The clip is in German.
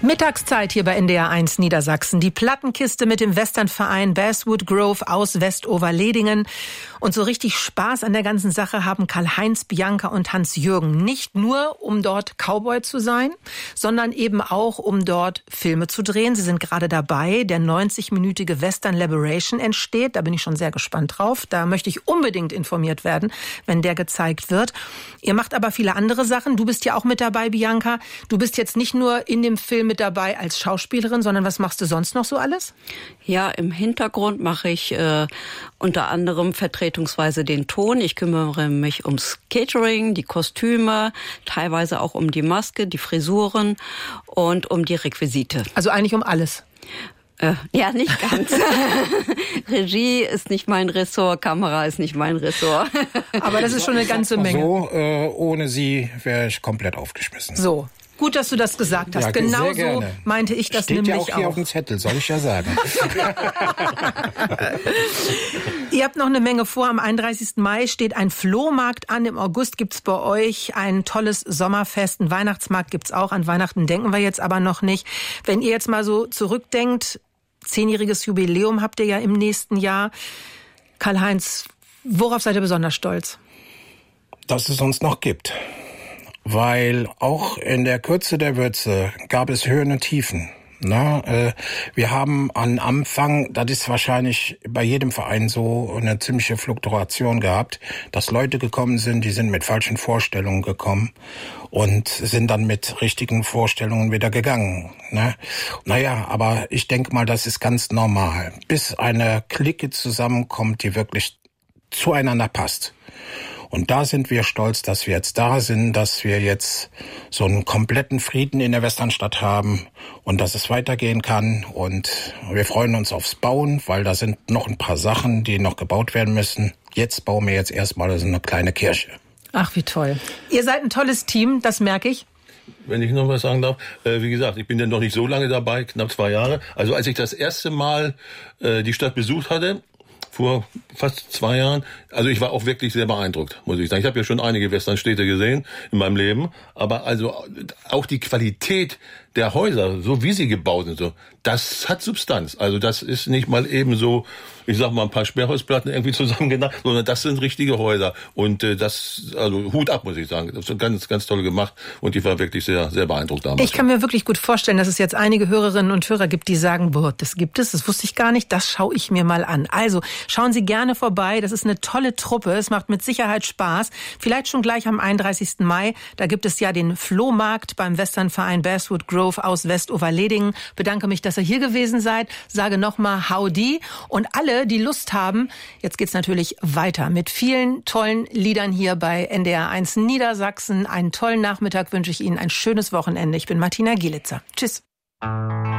Mittagszeit hier bei NDR 1 Niedersachsen. Die Plattenkiste mit dem Westernverein Basswood Grove aus Westoverledingen. Und so richtig Spaß an der ganzen Sache haben Karl-Heinz, Bianca und Hans-Jürgen. Nicht nur, um dort Cowboy zu sein, sondern eben auch, um dort Filme zu drehen. Sie sind gerade dabei. Der 90-minütige Western Liberation entsteht. Da bin ich schon sehr gespannt drauf. Da möchte ich unbedingt informiert werden, wenn der gezeigt wird. Ihr macht aber viele andere Sachen. Du bist ja auch mit dabei, Bianca. Du bist jetzt nicht nur in dem Film mit dabei als Schauspielerin, sondern was machst du sonst noch so alles? Ja, im Hintergrund mache ich unter anderem vertretungsweise den Ton. Ich kümmere mich ums Catering, die Kostüme, teilweise auch um die Maske, die Frisuren und um die Requisite. Also eigentlich um alles? Ja, nicht ganz. Regie ist nicht mein Ressort, Kamera ist nicht mein Ressort. Aber das ist schon eine ganze Menge. So, ohne sie wäre ich komplett aufgeschmissen. So. Gut, dass du das gesagt hast. Ja, genau so meinte ich das Steht nämlich ja auch hier auf dem Zettel, soll ich ja sagen. Ihr habt noch eine Menge vor. Am 31. Mai steht ein Flohmarkt an. Im August gibt's bei euch ein tolles Sommerfest. Ein Weihnachtsmarkt gibt's auch. An Weihnachten denken wir jetzt aber noch nicht. Wenn ihr jetzt mal so zurückdenkt, 10-jähriges Jubiläum habt ihr ja im nächsten Jahr. Karl-Heinz, worauf seid ihr besonders stolz? Dass es uns noch gibt. Weil auch in der Kürze der Würze gab es Höhen und Tiefen. Wir haben am Anfang, das ist wahrscheinlich bei jedem Verein so, eine ziemliche Fluktuation gehabt, dass Leute gekommen sind, die sind mit falschen Vorstellungen gekommen und sind dann mit richtigen Vorstellungen wieder gegangen. Naja, aber ich denke mal, das ist ganz normal, bis eine Clique zusammenkommt, die wirklich zueinander passt. Und da sind wir stolz, dass wir jetzt da sind, dass wir jetzt so einen kompletten Frieden in der Westernstadt haben und dass es weitergehen kann. Und wir freuen uns aufs Bauen, weil da sind noch ein paar Sachen, die noch gebaut werden müssen. Jetzt bauen wir jetzt erstmal so eine kleine Kirche. Ach, wie toll. Ihr seid ein tolles Team, das merke ich. Wenn ich noch was sagen darf, wie gesagt, ich bin ja noch nicht so lange dabei, knapp 2 Jahre. Also als ich das erste Mal die Stadt besucht hatte, vor fast 2 Jahren. Also ich war auch wirklich sehr beeindruckt, muss ich sagen. Ich habe ja schon einige Westernstädte gesehen in meinem Leben, aber also auch die Qualität der Häuser, so wie sie gebaut sind, so, das hat Substanz. Also das ist nicht mal eben so, ich sag mal, ein paar Sperrholzplatten irgendwie zusammengenäht, sondern das sind richtige Häuser. Und also Hut ab, muss ich sagen. Das ist ganz, ganz toll gemacht und ich war wirklich sehr, sehr beeindruckt damals. Ich kann mir wirklich gut vorstellen, dass es jetzt einige Hörerinnen und Hörer gibt, die sagen, boah, das gibt es, das wusste ich gar nicht, das schaue ich mir mal an. Also schauen Sie gerne vorbei, das ist eine tolle Truppe, es macht mit Sicherheit Spaß. Vielleicht schon gleich am 31. Mai, da gibt es ja den Flohmarkt beim Westernverein Basswood Grove aus Westoverledingen. Bedanke mich, dass ihr hier gewesen seid. Sage nochmal Howdy. Und alle, die Lust haben, jetzt geht's natürlich weiter mit vielen tollen Liedern hier bei NDR 1 Niedersachsen. Einen tollen Nachmittag wünsche ich Ihnen, ein schönes Wochenende. Ich bin Martina Gielitzer. Tschüss.